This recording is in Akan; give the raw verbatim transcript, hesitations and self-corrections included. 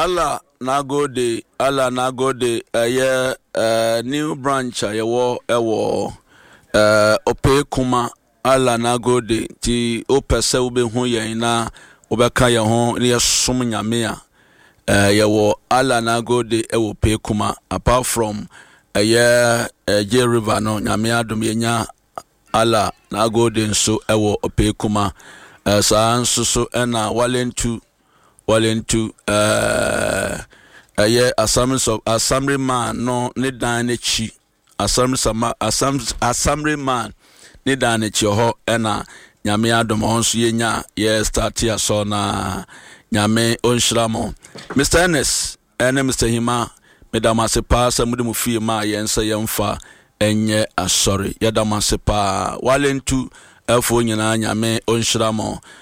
Allah nagode, Allah nagode. Aye, uh, new branch ayewo ewo uh, ope kuma. Allah nagode. Ti opese ube hu ye na obeka ye ho ne som nyame a. Uh, yewo Allah nagode ewo pe kuma. Apart from aye uh, J River no nyame adom yenya Allah nagode nso ewo ope kuma. Uh, sa nso so ena walentu walentu uh aye assembly of assembly man no ne dan ne chi assembly sama assembly man ne dan ne chi ho ena nyame adom onso yenya ye start ya so na nyame onshiramo Mister Ernest ene Mister Hima medamase pa samude mu fie ma yensa yemfa enye asori yadamase pa walentu elfo nyina nyame onshiramo